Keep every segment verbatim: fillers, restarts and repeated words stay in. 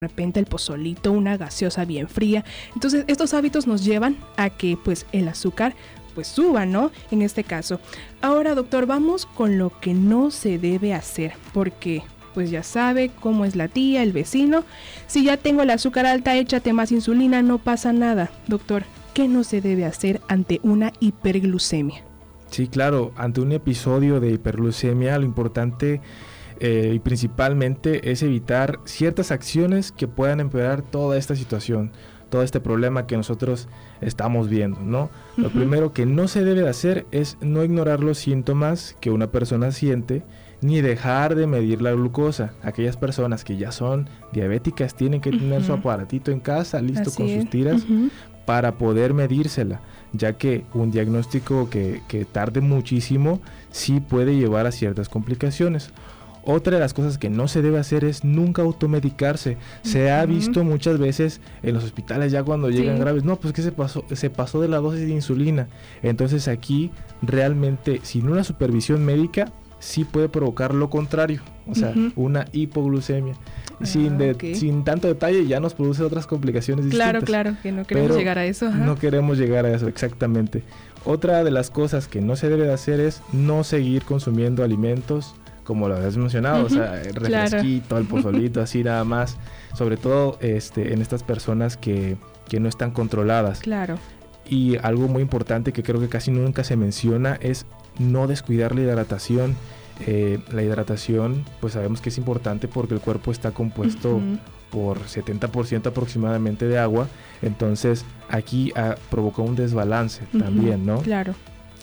de repente el pozolito, una gaseosa bien fría. Entonces estos hábitos nos llevan a que pues el azúcar pues suba, ¿no? En este caso. Ahora, doctor, vamos con lo que no se debe hacer, porque pues ya sabe cómo es la tía, el vecino. Si ya tengo el azúcar alta, échate más insulina, no pasa nada. Doctor, ¿qué no se debe hacer ante una hiperglucemia? Sí, claro, ante un episodio de hiperglucemia, lo importante eh, y principalmente es evitar ciertas acciones que puedan empeorar toda esta situación, todo este problema que nosotros estamos viendo, ¿no? Uh-huh. Lo primero que no se debe de hacer es no ignorar los síntomas que una persona siente, ni dejar de medir la glucosa. Aquellas personas que ya son diabéticas tienen que tener uh-huh. su aparatito en casa, listo Así con es. sus tiras, uh-huh. para poder medírsela, ya que un diagnóstico que, que tarde muchísimo sí puede llevar a ciertas complicaciones. Otra de las cosas que no se debe hacer es nunca automedicarse. Se uh-huh. ha visto muchas veces en los hospitales ya cuando llegan sí. graves, no, pues que se pasó, se pasó de la dosis de insulina. Entonces aquí realmente sin una supervisión médica sí puede provocar lo contrario, o sea, uh-huh. una hipoglucemia. Ah, sin, de, okay. sin tanto detalle ya nos produce otras complicaciones claro, distintas. Claro, claro, que no queremos llegar a eso. Ajá. No queremos llegar a eso, exactamente. Otra de las cosas que no se debe de hacer es no seguir consumiendo alimentos como lo habías mencionado, uh-huh. o sea, el refresquito, claro. el pozolito, así nada más, sobre todo este, en estas personas que, que no están controladas. Claro. Y algo muy importante que creo que casi nunca se menciona es no descuidar la hidratación. Eh, la hidratación, pues sabemos que es importante porque el cuerpo está compuesto uh-huh. por setenta por ciento aproximadamente de agua, entonces aquí ah, provocó un desbalance uh-huh. también, ¿no? Claro.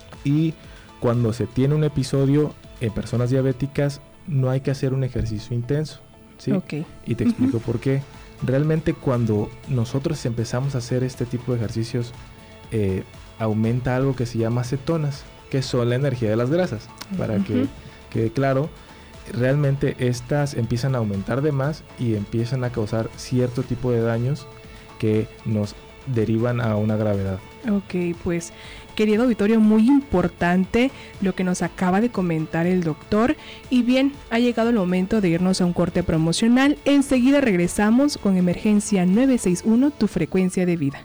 Y cuando se tiene un episodio en personas diabéticas, no hay que hacer un ejercicio intenso, ¿sí? Okay. Y te explico uh-huh. por qué. Realmente cuando nosotros empezamos a hacer este tipo de ejercicios, eh, aumenta algo que se llama cetonas, que son la energía de las grasas. Para uh-huh. que quede claro, realmente estas empiezan a aumentar de más y empiezan a causar cierto tipo de daños que nos derivan a una gravedad. Ok, pues querido auditorio, muy importante lo que nos acaba de comentar el doctor. Y bien, ha llegado el momento de irnos a un corte promocional. Enseguida regresamos con Emergencia nueve seis uno, tu frecuencia de vida.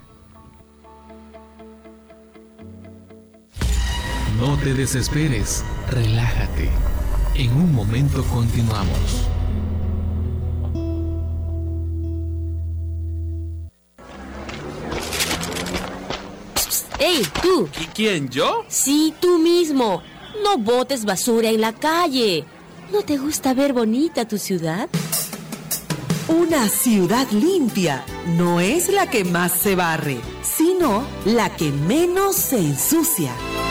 No te desesperes, relájate. En un momento continuamos. ¡Ey, tú! ¿Quién, yo? Sí, tú mismo. No botes basura en la calle. ¿No te gusta ver bonita tu ciudad? Una ciudad limpia no es la que más se barre, sino la que menos se ensucia.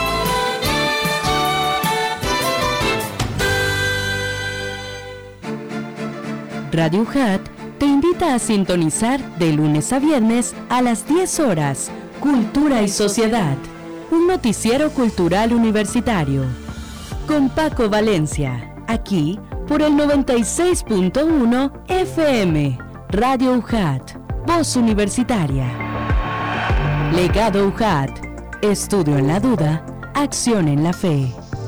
Radio U J A T te invita a sintonizar de lunes a viernes a las diez horas Cultura y Sociedad, un noticiero cultural universitario. Con Paco Valencia, aquí por el noventa y seis punto uno F M, Radio U J A T, Voz Universitaria. Legado U J A T, estudio en la duda, acción en la fe.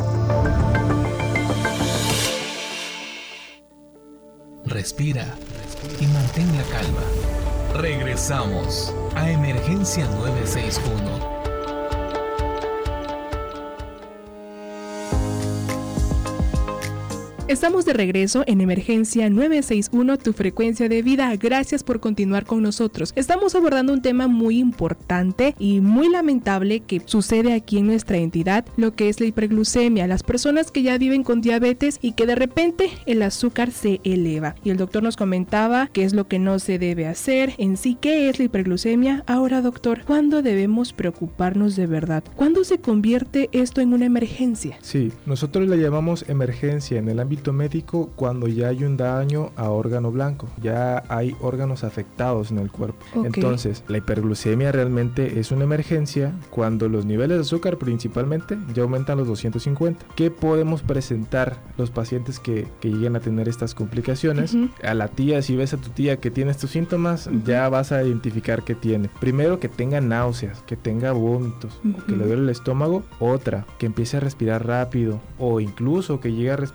Respira y mantén la calma. Regresamos a Emergencia nueve seis uno. Estamos de regreso en Emergencia nueve seis uno, tu frecuencia de vida. Gracias por continuar con nosotros. Estamos abordando un tema muy importante y muy lamentable que sucede aquí en nuestra entidad, lo que es la hiperglucemia. Las personas que ya viven con diabetes y que de repente el azúcar se eleva. Y el doctor nos comentaba qué es lo que no se debe hacer. En sí, ¿qué es la hiperglucemia? Ahora, doctor, ¿cuándo debemos preocuparnos de verdad? ¿Cuándo se convierte esto en una emergencia? Sí, nosotros la llamamos emergencia en el ámbito médico cuando ya hay un daño a órgano blanco, ya hay órganos afectados en el cuerpo. Okay. Entonces, la hiperglucemia realmente es una emergencia cuando los niveles de azúcar principalmente ya aumentan los doscientos cincuenta. ¿Qué podemos presentar los pacientes que, que lleguen a tener estas complicaciones? Uh-huh. A la tía, si ves a tu tía que tiene estos síntomas, uh-huh. ya vas a identificar qué tiene. Primero, que tenga náuseas, que tenga vómitos, uh-huh. o que le duele el estómago. Otra, que empiece a respirar rápido o incluso que llegue a respirar lento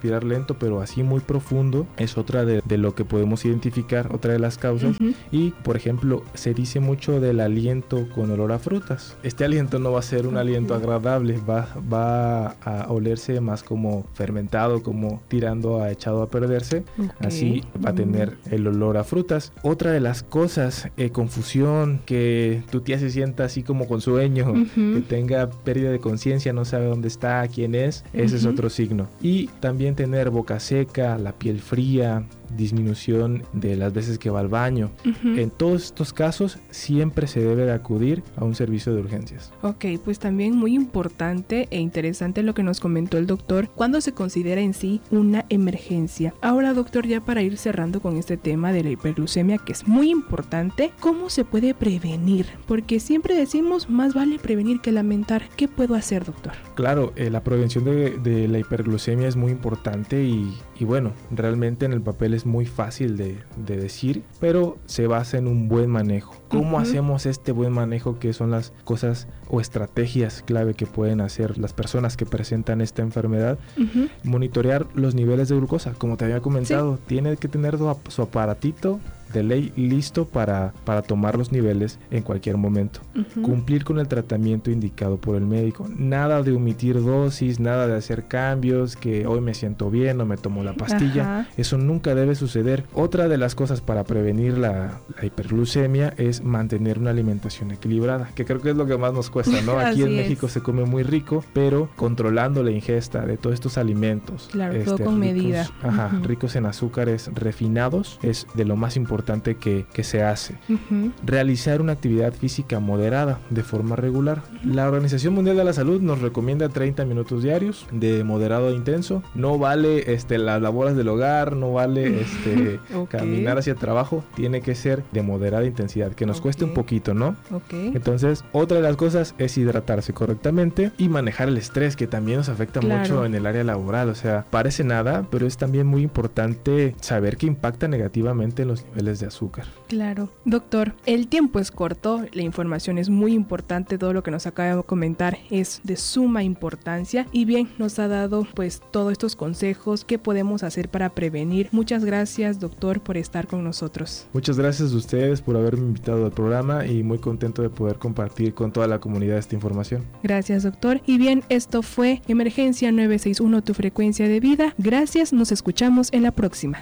corto, pero así muy profundo, es otra de, de lo que podemos identificar, otra de las causas. Uh-huh. Y, por ejemplo, se dice mucho del aliento con olor a frutas. Este aliento no va a ser un uh-huh. aliento agradable, va, va a olerse más como fermentado, como tirando a echado a perderse. Okay. Así va a tener el olor a frutas. Otra de las cosas, eh, confusión, que tu tía se sienta así como con sueño, uh-huh. que tenga pérdida de conciencia, no sabe dónde está, quién es, ese uh-huh. es otro signo. Y también tener boca seca, la piel fría, disminución de las veces que va al baño. Uh-huh. En todos estos casos siempre se debe de acudir a un servicio de urgencias. Ok, pues también muy importante e interesante lo que nos comentó el doctor, cuando se considera en sí una emergencia. Ahora, doctor, ya para ir cerrando con este tema de la hiperglucemia, que es muy importante, ¿cómo se puede prevenir? Porque siempre decimos, más vale prevenir que lamentar. ¿Qué puedo hacer, doctor? Claro, eh, la prevención de, de la hiperglucemia es muy importante y, y bueno, realmente en el papel es muy fácil de, de decir, pero se basa en un buen manejo. ¿Cómo uh-huh. hacemos este buen manejo? ¿Qué son las cosas o estrategias clave que pueden hacer las personas que presentan esta enfermedad? Uh-huh. Monitorear los niveles de glucosa, como te había comentado, sí. tiene que tener su, su aparatito de ley listo para, para tomar los niveles en cualquier momento. Uh-huh. Cumplir con el tratamiento indicado por el médico. Nada de omitir dosis, nada de hacer cambios, que hoy me siento bien o me tomo la pastilla. Uh-huh. Eso nunca debe suceder. Otra de las cosas para prevenir la, la hiperglucemia es mantener una alimentación equilibrada, que creo que es lo que más nos cuesta, ¿no? Aquí en México es. Se come muy rico, pero controlando la ingesta de todos estos alimentos. Claro, este, todo con ricos, medida. Ajá, uh-huh. ricos en azúcares refinados, es de lo más importante Que, que se hace. Uh-huh. Realizar una actividad física moderada de forma regular. Uh-huh. La Organización Mundial de la Salud nos recomienda treinta minutos diarios de moderado a intenso. No vale este, las labores del hogar, no vale este, okay. caminar hacia el trabajo. Tiene que ser de moderada intensidad, que nos okay. cueste un poquito, ¿no? Okay. Entonces, otra de las cosas es hidratarse correctamente y manejar el estrés, que también nos afecta claro. mucho en el área laboral. O sea, parece nada, pero es también muy importante saber que impacta negativamente en los niveles de azúcar. Claro. Doctor, el tiempo es corto, la información es muy importante, todo lo que nos acaba de comentar es de suma importancia y bien, nos ha dado pues todos estos consejos que podemos hacer para prevenir. Muchas gracias, doctor, por estar con nosotros. Muchas gracias a ustedes por haberme invitado al programa y muy contento de poder compartir con toda la comunidad esta información. Gracias, doctor. Y bien, esto fue Emergencia nueve seis uno, tu frecuencia de vida. Gracias, nos escuchamos en la próxima.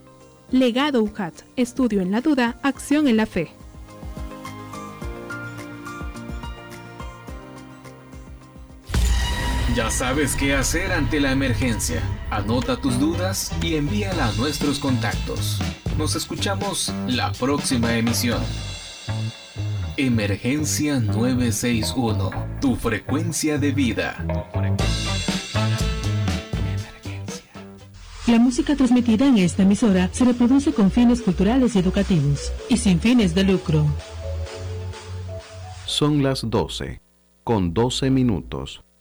Legado U J A T, estudio en la duda, acción en la fe. Ya sabes qué hacer ante la emergencia. Anota tus dudas y envíala a nuestros contactos. Nos escuchamos la próxima emisión. Emergencia nueve seis uno, tu frecuencia de vida. La música transmitida en esta emisora se reproduce con fines culturales y educativos y sin fines de lucro. Son las doce, con doce minutos.